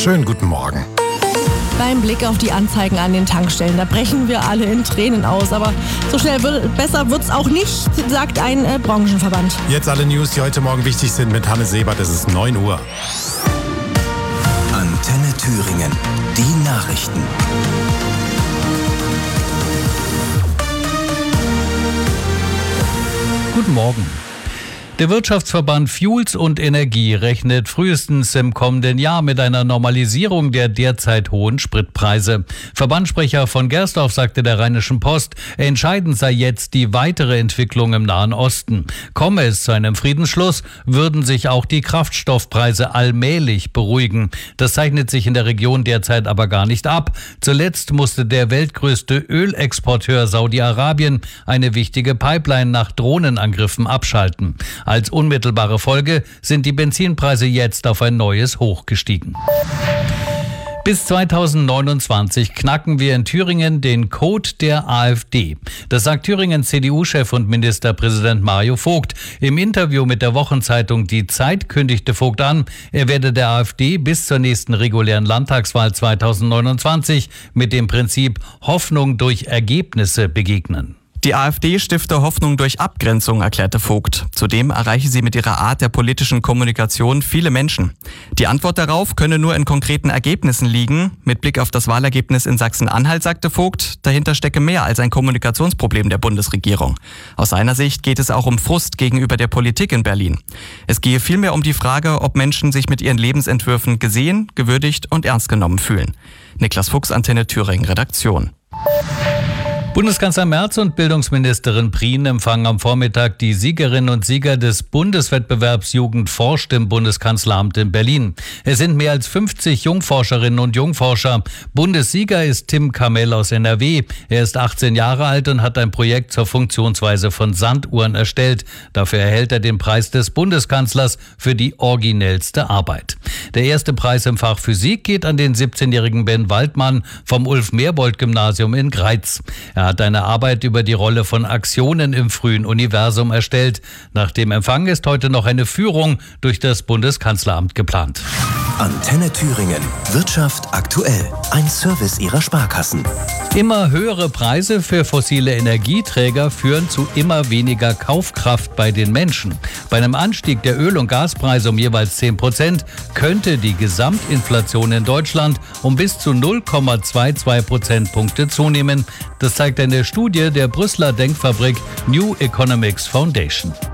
Schönen guten Morgen. Beim Blick auf die Anzeigen an den Tankstellen, da brechen wir alle in Tränen aus. Aber so schnell besser wird's auch nicht, sagt ein Branchenverband. Jetzt alle News, die heute Morgen wichtig sind mit Hannes Sebert. Es ist 9 Uhr. Antenne Thüringen. Die Nachrichten. Guten Morgen. Der Wirtschaftsverband Fuels und Energie rechnet frühestens im kommenden Jahr mit einer Normalisierung der derzeit hohen Spritpreise. Verbandssprecher von Gersdorf sagte der Rheinischen Post, entscheidend sei jetzt die weitere Entwicklung im Nahen Osten. Komme es zu einem Friedensschluss, würden sich auch die Kraftstoffpreise allmählich beruhigen. Das zeichnet sich in der Region derzeit aber gar nicht ab. Zuletzt musste der weltgrößte Ölexporteur Saudi-Arabien eine wichtige Pipeline nach Drohnenangriffen abschalten. Als unmittelbare Folge sind die Benzinpreise jetzt auf ein neues Hoch gestiegen. Bis 2029 knacken wir in Thüringen den Code der AfD. Das sagt Thüringens CDU-Chef und Ministerpräsident Mario Vogt. Im Interview mit der Wochenzeitung Die Zeit kündigte Vogt an, er werde der AfD bis zur nächsten regulären Landtagswahl 2029 mit dem Prinzip Hoffnung durch Ergebnisse begegnen. Die AfD stifte Hoffnung durch Abgrenzung, erklärte Vogt. Zudem erreiche sie mit ihrer Art der politischen Kommunikation viele Menschen. Die Antwort darauf könne nur in konkreten Ergebnissen liegen. Mit Blick auf das Wahlergebnis in Sachsen-Anhalt sagte Vogt, dahinter stecke mehr als ein Kommunikationsproblem der Bundesregierung. Aus seiner Sicht geht es auch um Frust gegenüber der Politik in Berlin. Es gehe vielmehr um die Frage, ob Menschen sich mit ihren Lebensentwürfen gesehen, gewürdigt und ernst genommen fühlen. Niklas Fuchs, Antenne Thüringen, Redaktion. Bundeskanzler Merz und Bildungsministerin Prien empfangen am Vormittag die Siegerinnen und Sieger des Bundeswettbewerbs Jugend forscht im Bundeskanzleramt in Berlin. Es sind mehr als 50 Jungforscherinnen und Jungforscher. Bundessieger ist Tim Kamel aus NRW. Er ist 18 Jahre alt und hat ein Projekt zur Funktionsweise von Sanduhren erstellt. Dafür erhält er den Preis des Bundeskanzlers für die originellste Arbeit. Der erste Preis im Fach Physik geht an den 17-jährigen Ben Waldmann vom Ulf-Merbold-Gymnasium in Greiz. Er hat eine Arbeit über die Rolle von Aktionen im frühen Universum erstellt. Nach dem Empfang ist heute noch eine Führung durch das Bundeskanzleramt geplant. Antenne Thüringen. Wirtschaft aktuell. Ein Service Ihrer Sparkassen. Immer höhere Preise für fossile Energieträger führen zu immer weniger Kaufkraft bei den Menschen. Bei einem Anstieg der Öl- und Gaspreise um jeweils 10% könnte die Gesamtinflation in Deutschland um bis zu 0,22 Prozentpunkte zunehmen. Das zeigt eine Studie der Brüsseler Denkfabrik New Economics Foundation.